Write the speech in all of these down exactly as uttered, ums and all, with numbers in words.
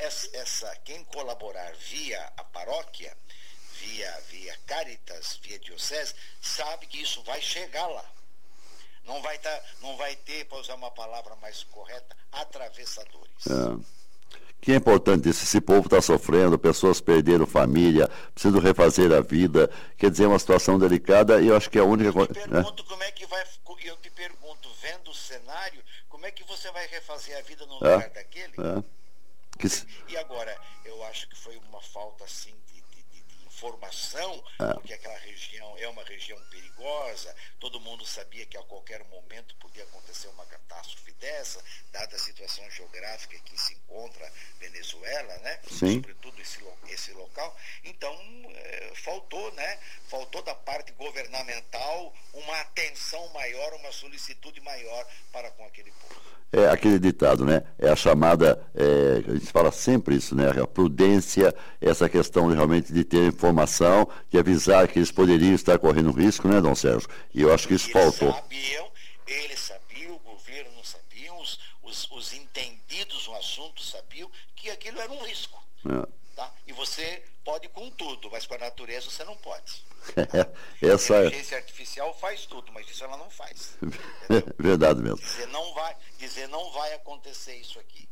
essa, essa, quem colaborar via a paróquia, via, via Caritas, via Diocese, sabe que isso vai chegar lá. Não vai, tá, não vai ter, para usar uma palavra mais correta, atravessadores. É. Que é importante isso, esse povo está sofrendo, pessoas perderam família, precisam refazer a vida, quer dizer, é uma situação delicada e eu acho que é a única coisa... Eu te pergunto, né? Como é que vai, eu te pergunto, vendo o cenário, como é que você vai refazer a vida no é, lugar daquele? É. Que... E agora, eu acho que foi uma falta, assim, de, de, de, de informação, é. porque aquela região é uma região perigosa, todo mundo sabia que a qualquer momento podia acontecer uma catástrofe dessa, dada a situação geográfica que se encontra Venezuela, né? Sim. Sobretudo esse, esse local. Então, é, faltou, né? Faltou da parte governamental uma atenção maior, uma solicitude maior para com aquele povo. É aquele ditado, né? É a chamada, é, a gente fala sempre isso, né? A prudência, essa questão de, realmente de ter informação, de avisar que eles poderiam estar correndo risco, né, Dom Sérgio? E eu acho que isso eles faltou. Sabiam, eles sabiam, o governo não sabia, os, os, os entendidos no assunto sabiam que aquilo era um risco. É. Tá? E você pode com tudo, mas com a natureza você não pode. É, essa... A inteligência artificial faz tudo, mas isso ela não faz. Verdade mesmo. Dizer não vai, dizer não vai acontecer isso aqui.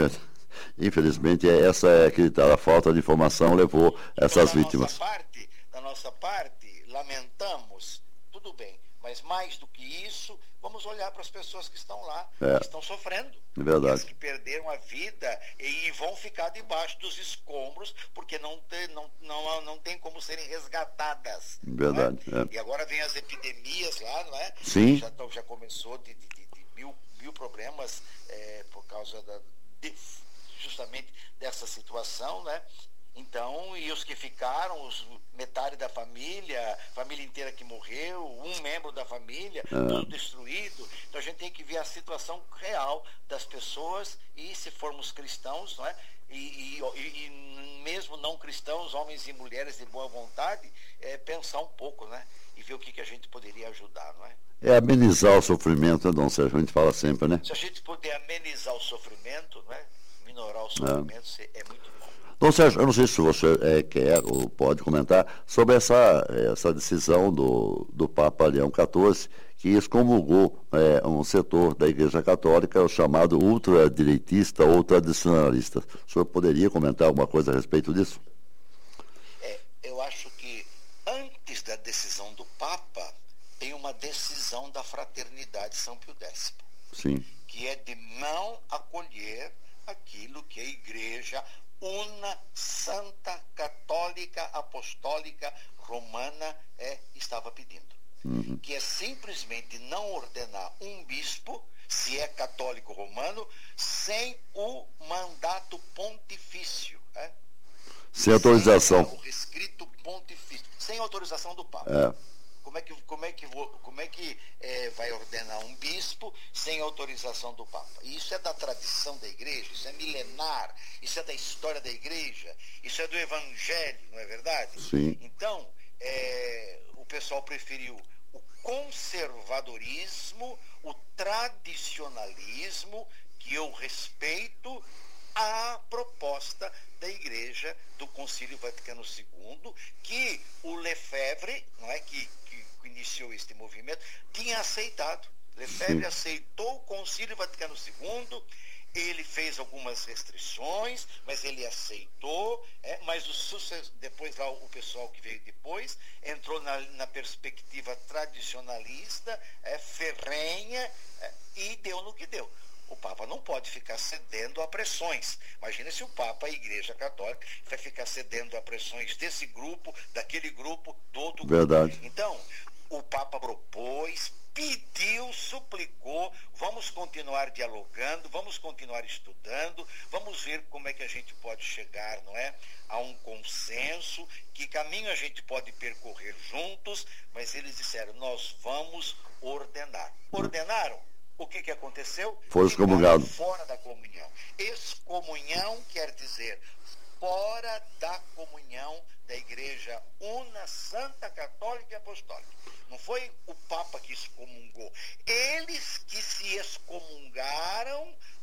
Infelizmente, essa é acreditada, a falta de informação levou então, essas da vítimas. Nossa parte, da nossa parte, lamentamos, tudo bem, mas mais do que isso, vamos olhar para as pessoas que estão lá, é. que estão sofrendo. É verdade. As que perderam a vida e vão ficar debaixo dos escombros, porque não tem, não, não, não tem como serem resgatadas. Verdade. É? É. E agora vem as epidemias lá, não é? Sim. Já, já começou de, de, de, de mil, mil problemas é, por causa da, de, justamente dessa situação, né? Então, e os que ficaram, os, metade da família, família inteira que morreu, um membro da família, ah. tudo destruído. Então a gente tem que ver a situação real das pessoas e, se formos cristãos, não é? E, e, e mesmo não cristãos, homens e mulheres de boa vontade, é, pensar um pouco, né? E ver o que, que a gente poderia ajudar, não é? É amenizar o sofrimento, né, Dom Sérgio? A gente fala sempre, né? Se a gente puder amenizar o sofrimento, né? Minorar o sofrimento, é, é muito bom. Dom Sérgio, eu não sei se você é, quer ou pode comentar sobre essa, essa decisão do, do Papa Leão quatorze, que excomulgou é, um setor da Igreja Católica, o chamado ultradireitista ou tradicionalista. O senhor poderia comentar alguma coisa a respeito disso? É, eu acho que antes da decisão do Papa, tem uma decisão da Fraternidade São Pio X. Sim. Que é de não acolher aquilo que a Igreja Una, Santa, Católica, Apostólica, Romana é, estava pedindo. Uhum. Que é simplesmente não ordenar um bispo, se é católico romano, sem o mandato pontifício. É? Sem autorização. Sem o rescrito pontifício, sem autorização do Papa. É. Como é que, como é que, como é que é, vai ordenar um bispo sem autorização do Papa? E isso é da tradição da Igreja, isso é milenar, isso é da história da Igreja, isso é do Evangelho, não é verdade? Sim. Então, é, o pessoal preferiu o conservadorismo, o tradicionalismo, que eu respeito, a proposta da Igreja do Concílio Vaticano segundo, que o Lefebvre, não é, que, que iniciou este movimento, tinha aceitado. Lefebvre Sim. aceitou o Concílio Vaticano segundo, ele fez algumas restrições, mas ele aceitou, é, mas o sucesso, depois lá o pessoal que veio depois entrou na, na perspectiva tradicionalista, é, ferrenha, é, e deu no que deu. O Papa não pode ficar cedendo a pressões. Imagina se o Papa, a Igreja Católica, vai ficar cedendo a pressões desse grupo, daquele grupo, do outro grupo. Verdade. Então, o Papa propôs, pediu, suplicou, vamos continuar dialogando, vamos continuar estudando, vamos ver como é que a gente pode chegar, não é, a um consenso, que caminho a gente pode percorrer juntos, mas eles disseram, nós vamos ordenar. Ordenaram? O que, que aconteceu? Foi excomungado. Fora da comunhão. Excomunhão quer dizer fora da comunhão da Igreja Una, Santa, Católica e Apostólica. Não foi o Papa que excomungou. Eles que se excomungaram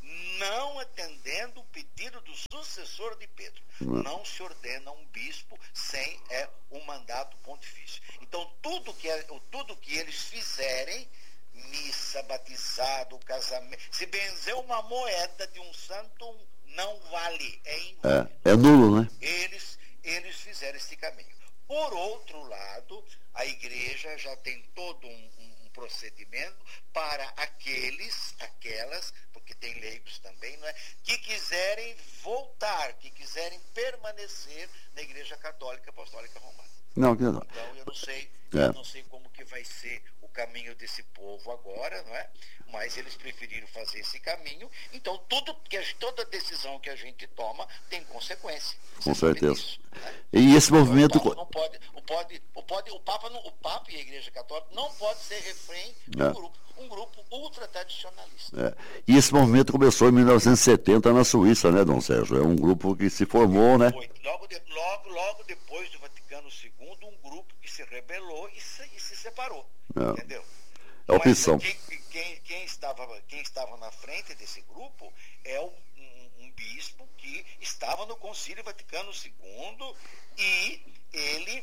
não atendendo o pedido do sucessor de Pedro. Não, não se ordena um bispo sem é, um mandato pontifício. Então, tudo que, é, tudo que eles fizerem, missa, batizado, casamento, se benzer uma moeda de um santo, não vale, é inválido. É, é nulo, né? Eles, eles fizeram esse caminho. Por outro lado, a igreja já tem todo um, um procedimento para aqueles, aquelas, porque tem leigos também, não é? Que quiserem voltar, que quiserem permanecer na Igreja Católica Apostólica Romana. Não, não. Então eu não sei, é. eu não sei como que vai ser o caminho desse povo agora, não é? Mas eles preferiram fazer esse caminho. Então tudo que toda decisão que a gente toma tem consequência. Com certeza. Isso, né? E esse então, movimento o Papa não pode, o pode, o pode, o Papa, não, o Papa e a Igreja Católica não pode ser refém de um é. grupo, um grupo ultra tradicionalista. É. E esse movimento começou em mil novecentos e setenta na Suíça, né, Dom Sérgio? É um grupo que se formou, né? Foi. Logo, de, logo, logo depois do Vaticano segundo, um grupo que se rebelou e se, e se separou. É. Entendeu? É opção. Quem, quem, quem, estava, quem estava na frente desse grupo é um, um, um bispo que estava no Concílio Vaticano segundo e ele,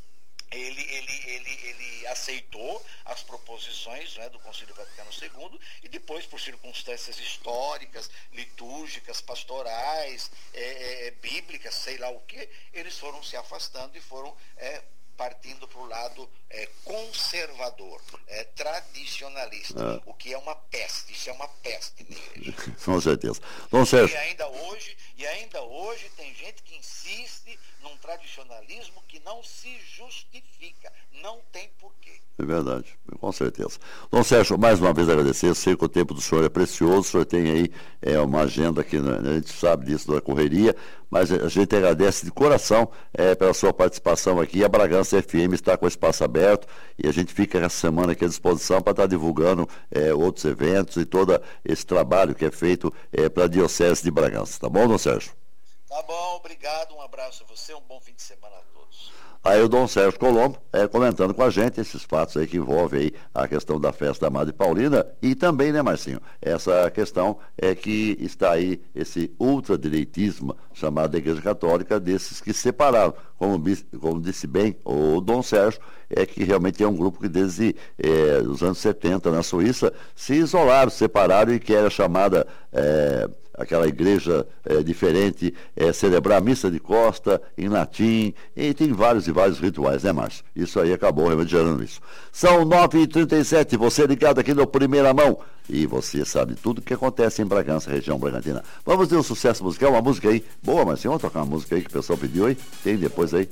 ele, ele, ele, ele aceitou as proposições, né, do Concílio Vaticano segundo e depois, por circunstâncias históricas, litúrgicas, pastorais, é, é, bíblicas, sei lá o que, eles foram se afastando e foram... É, partindo para o lado é, conservador, é, tradicionalista, é. o que é uma peste, isso é uma peste na igreja. Com certeza. Dom Sérgio. E ainda hoje, e ainda hoje tem gente que insiste num tradicionalismo que não se justifica, não tem porquê. É verdade, com certeza. Dom Sérgio, mais uma vez agradecer, eu sei que o tempo do senhor é precioso, o senhor tem aí é, uma agenda que, né, a gente sabe disso, da correria, mas a gente agradece de coração é, pela sua participação aqui. A Bragança F M está com o espaço aberto e a gente fica essa semana aqui à disposição para estar divulgando é, outros eventos e todo esse trabalho que é feito é, para a Diocese de Bragança. Tá bom, Dom Sérgio? Tá bom, obrigado, um abraço a você, um bom fim de semana a todos. Aí o Dom Sérgio Colombo é, comentando com a gente esses fatos aí que envolvem aí a questão da festa da Madre Paulina e também, né, Marcinho, essa questão é que está aí esse ultradireitismo chamado da Igreja Católica, desses que separaram, como, como disse bem o Dom Sérgio, é que realmente é um grupo que desde é, os anos setenta na Suíça se isolaram, separaram e que era chamada... É, aquela igreja é, diferente, é, celebrar a missa de costa em latim, e tem vários e vários rituais, né, Márcio? Isso aí acabou realmente gerando isso. São nove e trinta e sete, você ligado aqui no Primeira Mão, e você sabe tudo o que acontece em Bragança, região Bragantina. Vamos ter um sucesso musical, uma música aí boa, Marcinho, vamos tocar uma música aí que o pessoal pediu aí? Tem depois aí?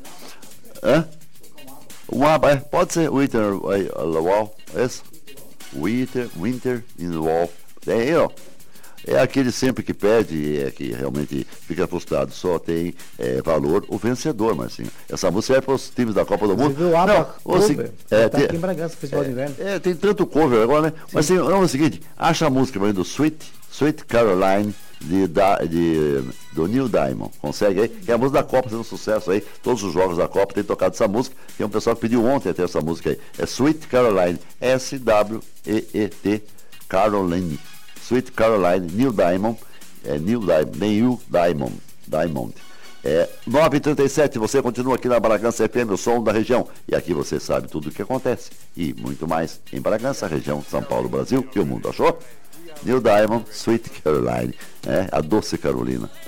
Hã? Um aba, é, pode ser Winter on the Wall, esse? Winter, Winter in the Wall. Tem aí, ó. É aquele sempre que perde, é que realmente fica frustrado. Só tem é, valor o vencedor, Marcinho. Essa música é para os times da Copa do Mundo. Você viu o ABBA cover? É, tá tem, aqui em Bragança, Festival é, de Inverno. É, tem tanto cover agora, né? Sim. Mas assim, não, é o seguinte, acha a música do Sweet, Sweet Caroline, de, de, do Neil Diamond. Consegue aí? É a música da Copa, sendo um sucesso aí. Todos os jogos da Copa têm tocado essa música. Tem um pessoal que pediu ontem até essa música aí. É Sweet Caroline, S W E E T, Caroline. Sweet Caroline, Neil Diamond, é Neil Diamond, Neil Diamond, Diamond. É, nove e trinta e sete, você continua aqui na Bragança F M, o som da região. E aqui você sabe tudo o que acontece. E muito mais em Bragança, região, São Paulo, Brasil e o mundo. Achou? Neil Diamond, Sweet Caroline, é, a doce Carolina.